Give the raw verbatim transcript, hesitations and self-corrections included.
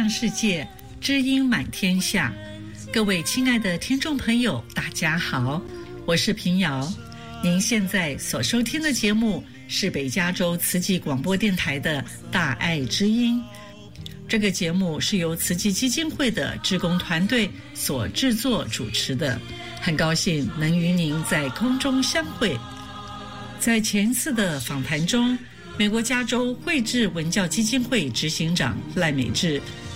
世界，知音满天下。各位亲爱的听众朋友，大家好，我是平遥。您现在所收听的节目是北加州慈济广播电台的大爱之音。这个节目是由慈济基金会的志工团队所制作主持的，很高兴能与您在空中相会。在前次的访谈中，美国加州慧智文教基金会执行长赖美智